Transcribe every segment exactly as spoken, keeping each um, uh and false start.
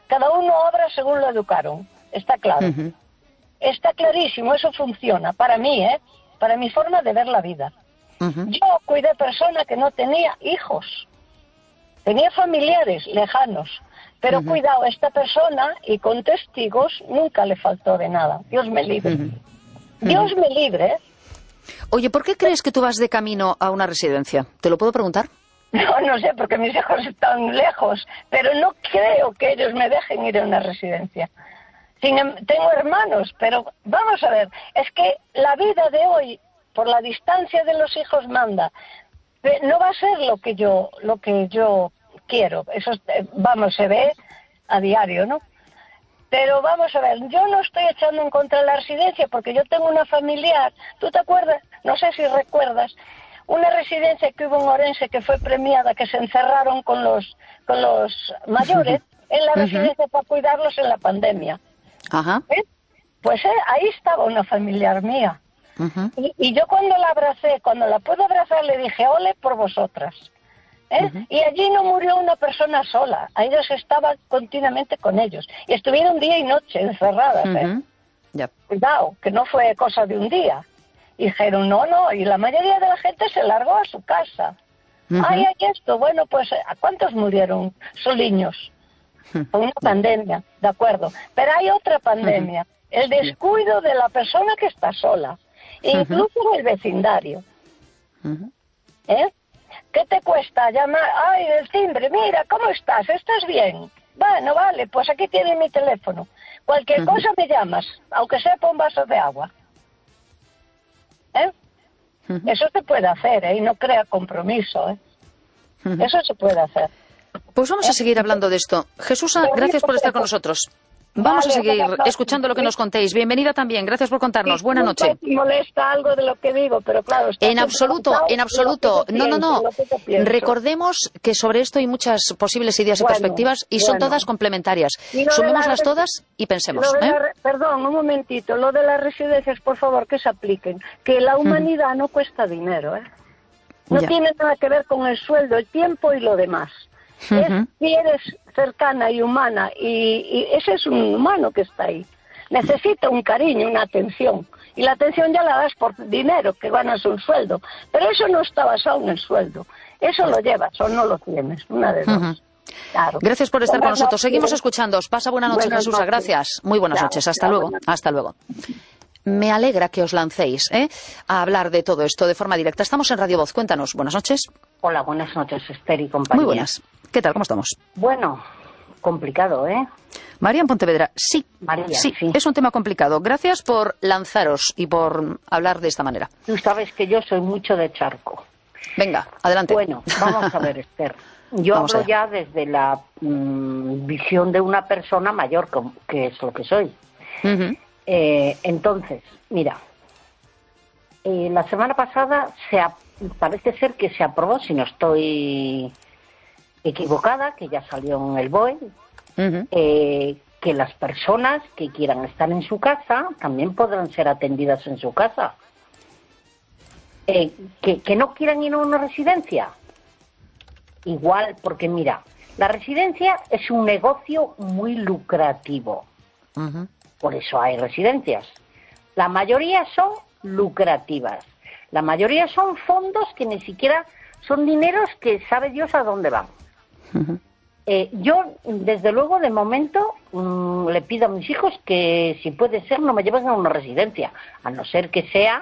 cada uno obra según lo educaron, está claro. Uh-huh. Está clarísimo, eso funciona, para mí, ¿eh? Para mi forma de ver la vida. Uh-huh. Yo cuidé persona que no tenía hijos, tenía familiares lejanos, pero uh-huh. cuidado, esta persona, y con testigos, nunca le faltó de nada. Dios me libre. Uh-huh. Dios me libre. Oye, ¿por qué crees que tú vas de camino a una residencia? ¿Te lo puedo preguntar? No, no sé, porque mis hijos están lejos, pero no creo que ellos me dejen ir a una residencia. Sin, tengo hermanos, pero vamos a ver, es que la vida de hoy, por la distancia de los hijos, manda. No va a ser lo que yo, lo que yo quiero. Eso, vamos, se ve a diario, ¿no? Pero vamos a ver, yo no estoy echando en contra de la residencia, porque yo tengo una familiar, ¿tú te acuerdas? No sé si recuerdas, una residencia que hubo en Orense que fue premiada, que se encerraron con los, con los mayores en la residencia uh-huh. para cuidarlos en la pandemia. Ajá. ¿Eh? Pues eh, ahí estaba una familiar mía. Uh-huh. Y, y yo cuando la abracé, cuando la pude abrazar, le dije, ole por vosotras. ¿Eh? Uh-huh. Y allí no murió una persona sola, a ellos estaban continuamente con ellos. Y estuvieron día y noche encerradas. ¿eh? Uh-huh. Yep. Cuidado, que no fue cosa de un día. Y dijeron, no, no, y la mayoría de la gente se largó a su casa. Uh-huh. Ay, hay esto, bueno, pues, ¿a cuántos murieron soliños? Por una pandemia, de acuerdo. Pero hay otra pandemia, uh-huh. el descuido de la persona que está sola, incluso uh-huh. en el vecindario. Uh-huh. ¿Eh? ¿Qué te cuesta llamar? Ay, el timbre, mira, ¿cómo estás? ¿Estás bien? Bueno, vale, pues aquí tienes mi teléfono. Cualquier uh-huh. cosa me llamas, aunque sea por un vaso de agua. ¿Eh? Uh-huh. Eso se puede hacer, ¿eh? Y no crea compromiso, ¿eh? Uh-huh. Eso se puede hacer. Pues vamos a seguir hablando de esto. Jesús, gracias por estar con nosotros. Vamos vale, a seguir escuchando lo que nos contéis. Bienvenida también. Gracias por contarnos. Sí, Buena noche. Si molesta algo de lo que digo, pero claro... En absoluto, en absoluto. No, no, no. Recordemos que sobre esto hay muchas posibles ideas bueno, y perspectivas y bueno. son todas complementarias. Sumémoslas todas y pensemos. ¿eh? La, perdón, un momentito. Lo de las residencias, por favor, que se apliquen. Que la humanidad hmm. no cuesta dinero, ¿eh? No ya. tiene nada que ver con el sueldo, el tiempo y lo demás. Uh-huh. Es, si eres cercana y humana, y, y ese es un humano que está ahí, necesita un cariño, una atención, y la atención ya la das por dinero, que ganas un sueldo, pero eso no está basado en el sueldo, eso lo llevas o no lo tienes, una de dos. Uh-huh. Claro. Gracias por estar buenas con nosotros, noches. Seguimos escuchándoos. Pasa buena noche, Jesús, gracias. Muy buenas claro, noches, hasta claro, luego, hasta luego. Me alegra que os lancéis ¿eh? a hablar de todo esto de forma directa. Estamos en Radio Voz. Cuéntanos. Buenas noches. Hola, buenas noches, Esther y compañía. Muy buenas. ¿Qué tal? ¿Cómo estamos? Bueno, complicado, ¿eh? María en Pontevedra. Sí, María, sí, sí, es un tema complicado. Gracias por lanzaros y por hablar de esta manera. Tú sabes que yo soy mucho de charco. Venga, adelante. Bueno, vamos a ver, Esther. Yo vamos hablo allá. ya desde la mmm, visión de una persona mayor, que es lo que soy. Uh-huh. Eh, entonces, mira, eh, la semana pasada se ha, parece ser que se aprobó, si no estoy equivocada, que ya salió en el B O E, uh-huh. eh, que las personas que quieran estar en su casa también podrán ser atendidas en su casa. Eh, que, que no quieran ir a una residencia, igual, porque mira, la residencia es un negocio muy lucrativo. Uh-huh. Por eso hay residencias. La mayoría son lucrativas. La mayoría son fondos que ni siquiera son dineros que sabe Dios a dónde van. Uh-huh. Eh, yo, desde luego, de momento, mmm, le pido a mis hijos que, si puede ser, no me lleven a una residencia, a no ser que sea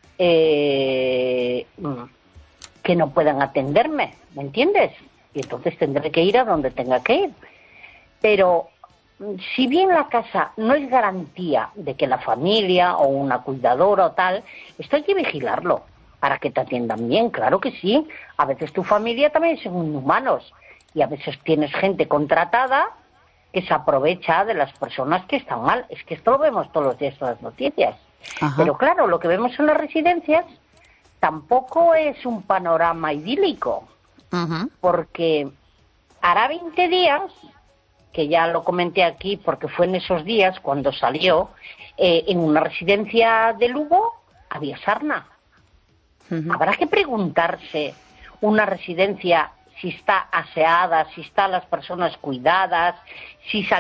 eh, que no puedan atenderme, ¿me entiendes? Y entonces tendré que ir a donde tenga que ir. Pero si bien la casa no es garantía de que la familia o una cuidadora o tal, esto hay que vigilarlo para que te atiendan bien, claro que sí. A veces tu familia también son humanos y a veces tienes gente contratada que se aprovecha de las personas que están mal. Es que esto lo vemos todos los días en las noticias. Ajá. Pero claro, lo que vemos en las residencias tampoco es un panorama idílico. Ajá. Porque hará veinte días, que ya lo comenté aquí porque fue en esos días cuando salió, eh, en una residencia de Lugo había sarna. Uh-huh. Habrá que preguntarse, una residencia, si está aseada, si están las personas cuidadas, si